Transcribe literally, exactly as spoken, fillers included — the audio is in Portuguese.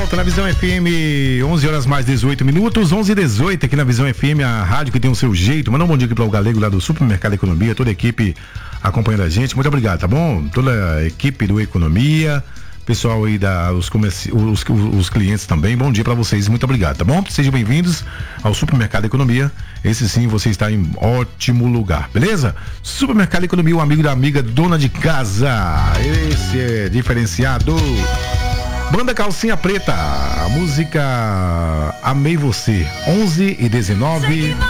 volta na Visão F M, onze horas mais dezoito minutos, onze e dezoito aqui na Visão F M, a rádio que tem o seu jeito. Manda um bom dia aqui para o Galego lá do Supermercado Economia, toda a equipe acompanhando a gente. Muito obrigado, tá bom? Toda a equipe do Economia, pessoal aí da os, comerci, os, os clientes também. Bom dia para vocês, muito obrigado, tá bom? Sejam bem-vindos ao Supermercado Economia. Esse sim, você está em ótimo lugar, beleza? Supermercado Economia, o amigo da amiga, dona de casa. Esse é diferenciado. Banda Calcinha Preta, a música Amei Você, onze e dezenove.